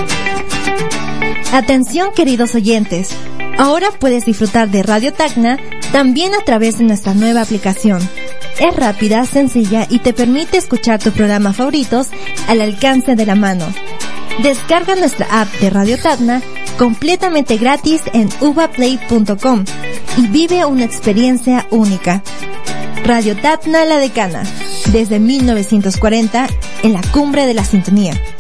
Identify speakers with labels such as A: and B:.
A: Atención, queridos oyentes. Ahora puedes disfrutar de Radio Tacna también a través de nuestra nueva aplicación. Es rápida, sencilla y te permite escuchar tus programas favoritos al alcance de la mano. Descarga nuestra app de Radio Tacna completamente gratis en uvaplay.com y vive una experiencia única. Radio Tacna La Decana, desde 1940 en la cumbre de la sintonía.